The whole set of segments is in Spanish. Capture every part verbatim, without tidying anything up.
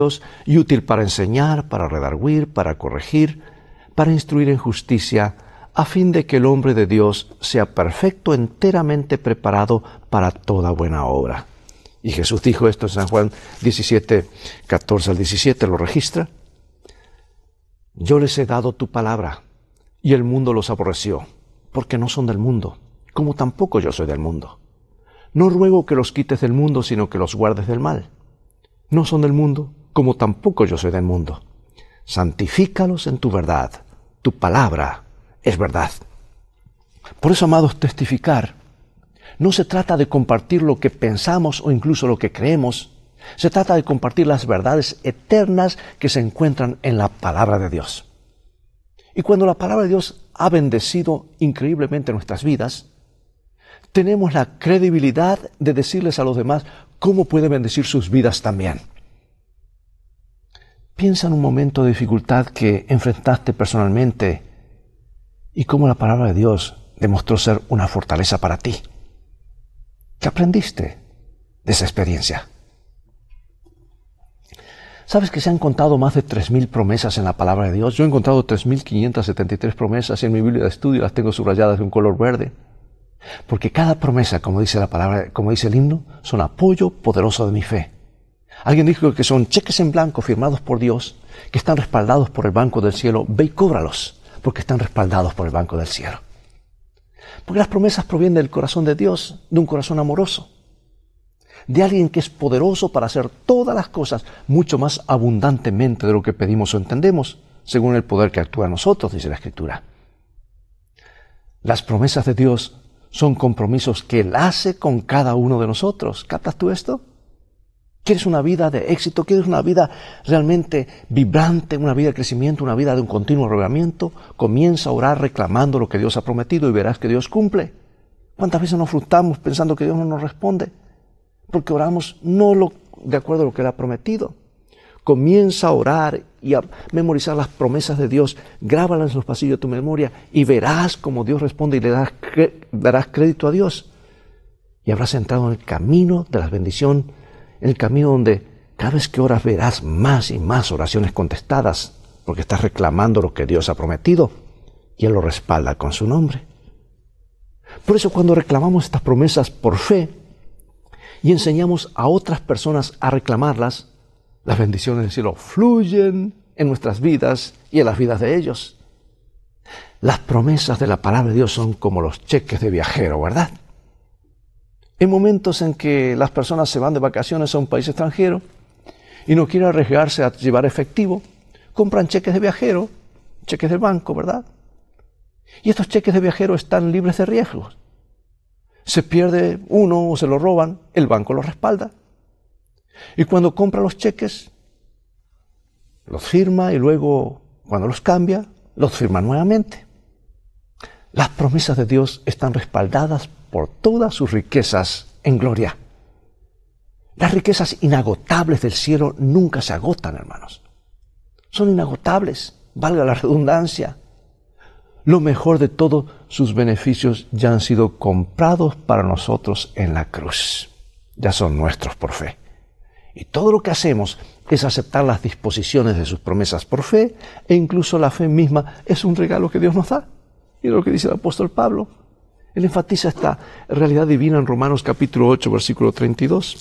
y útil para enseñar, para redarguir, para corregir, para instruir en justicia, a fin de que el hombre de Dios sea perfecto, enteramente preparado para toda buena obra. Y Jesús dijo esto en San Juan diecisiete, catorce al diecisiete, lo registra. Yo les he dado tu palabra, y el mundo los aborreció, porque no son del mundo, como tampoco yo soy del mundo. No ruego que los quites del mundo, sino que los guardes del mal. No son del mundo, como tampoco yo soy del mundo. Santifícalos en tu verdad. Tu palabra es verdad. Por eso, amados, testificar no se trata de compartir lo que pensamos o incluso lo que creemos. Se trata de compartir las verdades eternas que se encuentran en la palabra de Dios. Y cuando la palabra de Dios ha bendecido increíblemente nuestras vidas, tenemos la credibilidad de decirles a los demás cómo puede bendecir sus vidas también. Piensa en un momento de dificultad que enfrentaste personalmente y cómo la palabra de Dios demostró ser una fortaleza para ti. ¿Qué aprendiste de esa experiencia? ¿Sabes que se han contado más de tres mil promesas en la palabra de Dios? Yo he encontrado tres mil quinientas setenta y tres promesas y en mi Biblia de estudio las tengo subrayadas de un color verde. Porque cada promesa, como dice la palabra, como dice el himno, son apoyo poderoso de mi fe. Alguien dijo que son cheques en blanco firmados por Dios, que están respaldados por el banco del cielo. Ve y cóbralos, porque están respaldados por el banco del cielo. Porque las promesas provienen del corazón de Dios, de un corazón amoroso, de alguien que es poderoso para hacer todas las cosas mucho más abundantemente de lo que pedimos o entendemos, según el poder que actúa en nosotros, dice la Escritura. Las promesas de Dios son compromisos que Él hace con cada uno de nosotros. ¿Captas tú esto? ¿Quieres una vida de éxito? ¿Quieres una vida realmente vibrante, una vida de crecimiento, una vida de un continuo arreglamiento? Comienza a orar reclamando lo que Dios ha prometido y verás que Dios cumple. ¿Cuántas veces nos frustramos pensando que Dios no nos responde? Porque oramos no lo, de acuerdo a lo que Él ha prometido. Comienza a orar y a memorizar las promesas de Dios. Grábalas en los pasillos de tu memoria y verás cómo Dios responde y le darás, darás crédito a Dios. Y habrás entrado en el camino de la bendición, en el camino donde cada vez que oras verás más y más oraciones contestadas, porque estás reclamando lo que Dios ha prometido y Él lo respalda con su nombre. Por eso cuando reclamamos estas promesas por fe y enseñamos a otras personas a reclamarlas, las bendiciones del cielo fluyen en nuestras vidas y en las vidas de ellos. Las promesas de la palabra de Dios son como los cheques de viajero, ¿verdad? En momentos en que las personas se van de vacaciones a un país extranjero y no quieren arriesgarse a llevar efectivo, compran cheques de viajero, cheques del banco, ¿verdad? Y estos cheques de viajero están libres de riesgos. Se pierde uno o se lo roban, el banco lo respalda. Y cuando compra los cheques, los firma y luego, cuando los cambia, los firma nuevamente. Las promesas de Dios están respaldadas por todas sus riquezas en gloria. Las riquezas inagotables del cielo nunca se agotan, hermanos. Son inagotables, valga la redundancia. Lo mejor de todo, sus beneficios ya han sido comprados para nosotros en la cruz. Ya son nuestros por fe. Y todo lo que hacemos es aceptar las disposiciones de sus promesas por fe, e incluso la fe misma es un regalo que Dios nos da. Y lo que dice el apóstol Pablo. Él enfatiza esta realidad divina en Romanos capítulo ocho, versículo treinta y dos.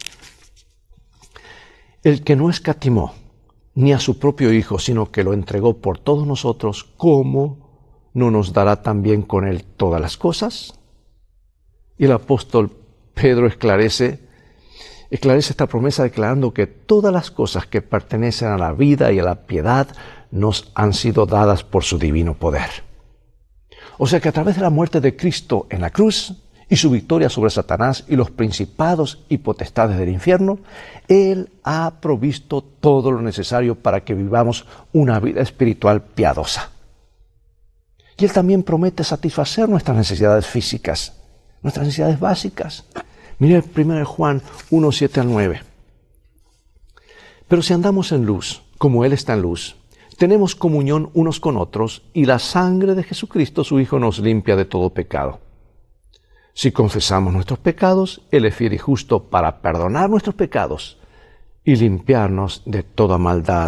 El que no escatimó ni a su propio Hijo, sino que lo entregó por todos nosotros, ¿cómo no nos dará también con Él todas las cosas? Y el apóstol Pedro esclarece, esclarece esta promesa declarando que todas las cosas que pertenecen a la vida y a la piedad nos han sido dadas por su divino poder. O sea que a través de la muerte de Cristo en la cruz y su victoria sobre Satanás y los principados y potestades del infierno, Él ha provisto todo lo necesario para que vivamos una vida espiritual piadosa. Y Él también promete satisfacer nuestras necesidades físicas, nuestras necesidades básicas. Mire primero Juan uno, siete al nueve. Pero si andamos en luz, como Él está en luz, tenemos comunión unos con otros y la sangre de Jesucristo, su Hijo, nos limpia de todo pecado. Si confesamos nuestros pecados, Él es fiel y justo para perdonar nuestros pecados y limpiarnos de toda maldad.